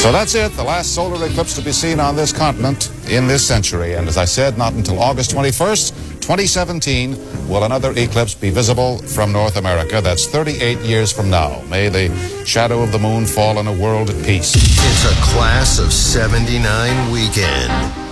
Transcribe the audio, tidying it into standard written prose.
So that's it, the last solar eclipse to be seen on this continent in this century. And as I said, not until August 21st, 2017, will another eclipse be visible from North America. That's 38 years from now. May the shadow of the moon fall on a world at peace. It's a class of 79 weekend.